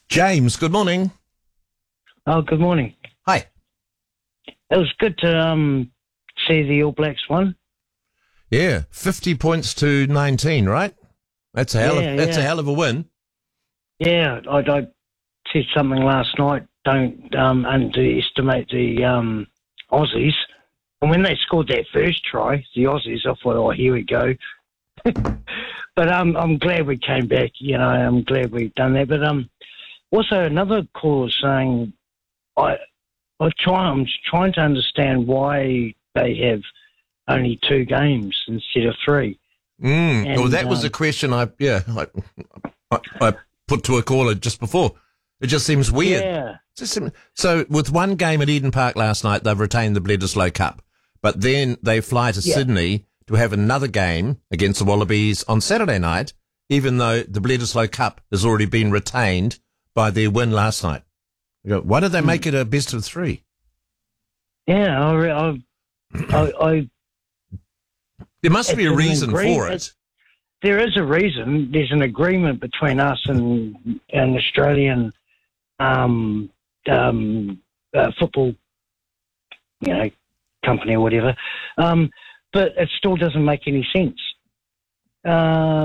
James, good morning. Oh, good morning. Hi. It was good to see the All Blacks won. Yeah, 50 points to 19, right? That's a hell of a win. Yeah, I said something last night. Don't underestimate the Aussies. And when they scored that first try, the Aussies, I thought, oh, here we go. But I'm glad we came back. I'm glad we've done that. But also another caller was saying, I'm trying to understand why they have only 2 games instead of 3. Well, that was a question I put to a caller just before. It just seems weird. Yeah. So with 1 game at Eden Park last night, they've retained the Bledisloe Cup. But then they fly to Sydney to have another game against the Wallabies on Saturday night, even though the Bledisloe Cup has already been retained by their win last night. You go, why did they make it a best of 3? Yeah, there must be a reason for it. There is a reason. There's an agreement between us and an Australian football, company or whatever. But it still doesn't make any sense.